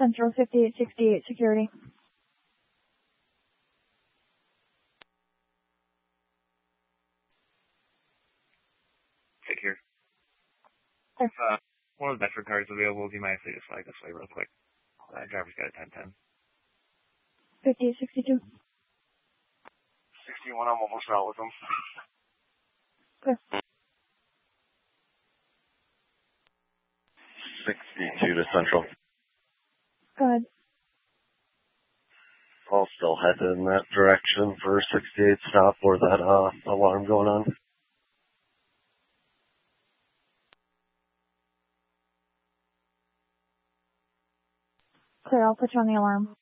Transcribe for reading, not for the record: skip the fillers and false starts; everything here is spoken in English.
Central 5868 security. Secure. Sure. One of the Bedford cars available. Do you mind if they just flag this way real quick? Driver's got a 1010. 5862. 61, I'm almost out with them. Clear. 62 to Central. Go ahead. I'll still head in that direction for 68 stop or that alarm going on. Clear, I'll put you on the alarm.